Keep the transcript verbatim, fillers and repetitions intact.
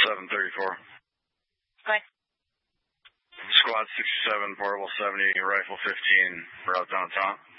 seven thirty-four. Go ahead. Squad sixty-seven, Portable seventy, Rifle fifteen, route downtown.